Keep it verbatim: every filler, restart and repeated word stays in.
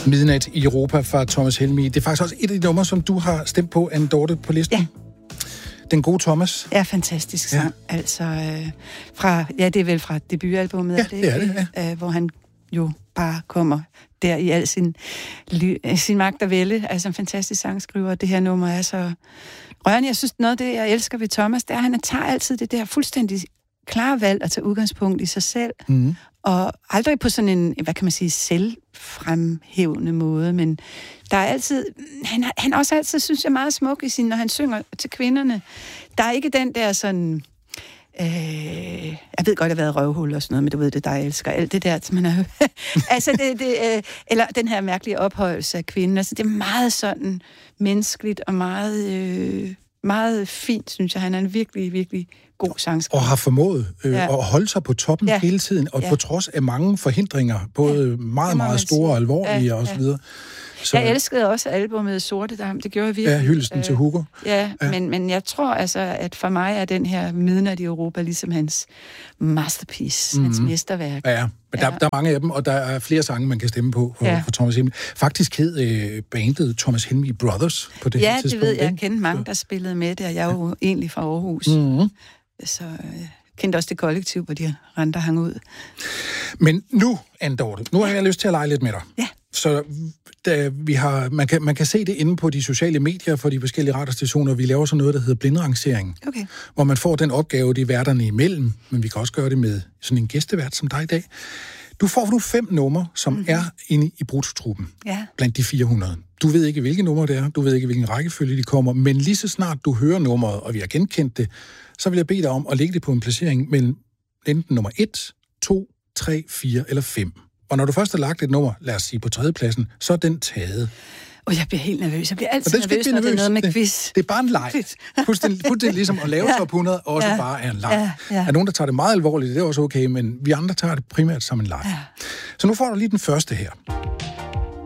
Midnat i Europa fra Thomas Helmig. Det er faktisk også et af de numre, som du har stemt på, Anne Dorthe, på listen. Ja. Den gode Thomas. Ja, fantastisk sang. Ja. Altså, øh, fra, ja, det er vel fra debutalbummet, ja, er det, det er det, ja. øh, hvor han jo bare kommer der i al sin, sin magt og vælde. Altså en fantastisk sangskriver. Det her nummer er så rørende. Jeg synes, noget af det, jeg elsker ved Thomas, det er, at han tager altid det der fuldstændig klare valg at tage udgangspunkt i sig selv. Mm. Og aldrig på sådan en, hvad kan man sige, selvfremhævende måde, men der er altid, han, han også altid, synes jeg, meget smuk i sin, når han synger til kvinderne. Der er ikke den der sådan, øh, jeg ved godt, at det har været røvhul og sådan noget, men du ved det, der jeg elsker alt det der, som man har altså det, det øh, eller den her mærkelige ophøjelse af kvinden, altså det er meget sådan menneskeligt og meget, øh, meget fint, synes jeg. Han er en virkelig, virkelig god sangskriver. Og har formået øh, ja. at holde sig på toppen ja. hele tiden, og ja. på trods af mange forhindringer, både ja. meget, meget store og alvorlige ja. og så videre. Så, jeg elskede også albumet Sorte Dam, det gjorde jeg virkelig. Ja, hyldesten øh, til Hugo. Ja, ja. Men, men jeg tror altså, at for mig er den her Midnat i Europa ligesom hans masterpiece, mm-hmm. hans mesterværk. Ja, ja. Men der, ja. der er mange af dem, og der er flere sange, man kan stemme på for, ja. for Thomas Helmig. Faktisk hed øh, bandet Thomas Helmig Brothers på det ja, her tidspunkt. Ja, det ved jeg. Jeg kendte mange, der spillede med det, og jeg er jo egentlig fra Aarhus. Mm-hmm. Så jeg kendte også det kollektiv, hvor de renter hang ud. Men nu, Anne Dorthe, nu har jeg lyst til at lege lidt med dig. Ja. Så da vi har, man, kan, man kan se det inde på de sociale medier for de forskellige radiostationer. Vi laver sådan noget, der hedder blindrangering. Okay. Hvor man får den opgave, de værterne imellem, men vi kan også gøre det med sådan en gæstevært som dig i dag. Du får nu fem numre, som mm-hmm. er inde i brutotruppen, ja. blandt de fire hundrede. Du ved ikke, hvilke numre det er, du ved ikke, hvilken rækkefølge de kommer, men lige så snart du hører nummeret, og vi har genkendt det, så vil jeg bede dig om at lægge det på en placering mellem enten nummer et, to, tre, fire eller fem. Og når du først har lagt et nummer, lad os sige på tredjepladsen, så er den taget. Og jeg bliver helt nervøs. Jeg bliver altid nervøs, når nervøs. det er noget med det, quiz. Det er bare en leg. Fuldstændig ligesom at lave ja. top hundrede, også ja. bare er en leg. Ja. Ja. Er nogen, der tager det meget alvorligt, det er også okay, men vi andre tager det primært som en leg. Ja. Så nu får du lige den første her.